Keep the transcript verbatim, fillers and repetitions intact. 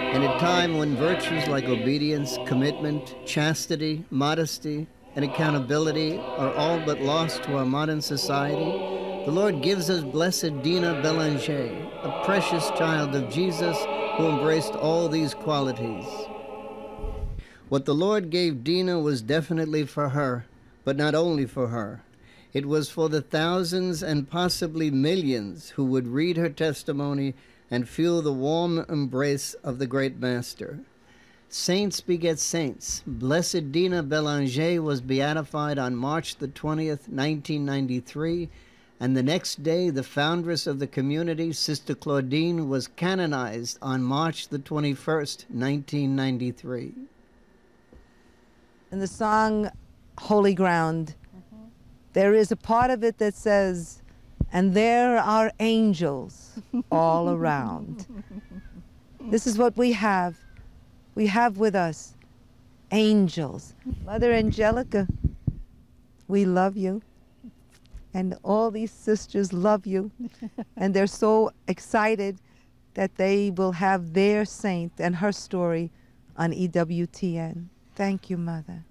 In a time when virtues like obedience, commitment, chastity, modesty, and accountability are all but lost to our modern society, the Lord gives us Blessed Dina Belanger, a precious child of Jesus who embraced all these qualities. What the Lord gave Dina was definitely for her, but not only for her. It was for the thousands and possibly millions who would read her testimony and feel the warm embrace of the great master. Saints beget saints. Blessed Dina Belanger was beatified on March the twentieth, nineteen ninety-three, and the next day the foundress of the community, Sister Claudine, was canonized on March the twenty-first, nineteen ninety-three. In the song Holy Ground, mm-hmm. there is a part of it that says, and there are angels all around. This is what we have. We have with us angels. Mother Angelica, we love you. And all these sisters love you. And they're so excited that they will have their saint and her story on E W T N. Thank you, Mother.